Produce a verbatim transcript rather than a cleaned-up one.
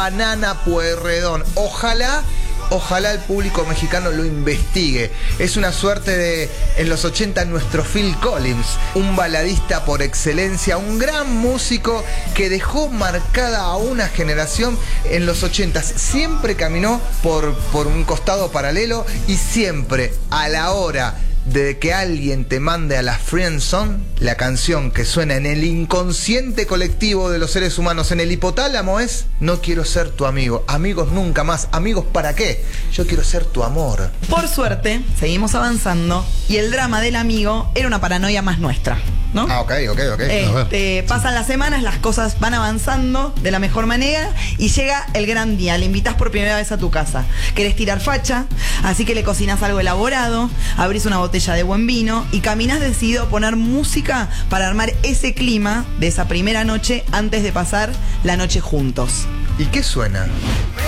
Banana Pueyrredón. Ojalá, ojalá el público mexicano lo investigue. Es una suerte de, en los ochenta, nuestro Phil Collins, un baladista por excelencia, un gran músico que dejó marcada a una generación en los ochenta. Siempre caminó por, por un costado paralelo y siempre a la hora de que alguien te mande a la friendzone, la canción que suena en el inconsciente colectivo de los seres humanos, en el hipotálamo, es: no quiero ser tu amigo, amigos nunca más, amigos ¿para qué? Yo quiero ser tu amor. Por suerte, seguimos avanzando y el drama del amigo era una paranoia más nuestra, ¿no? Ah, ok, ok, ok. Este, pasan las semanas, las cosas van avanzando de la mejor manera y llega el gran día. Le invitas por primera vez a tu casa. Querés tirar facha, así que le cocinas algo elaborado, abrís una botella de buen vino y caminás decidido a poner música para armar ese clima de esa primera noche antes de pasar la noche juntos. ¿Y qué suena?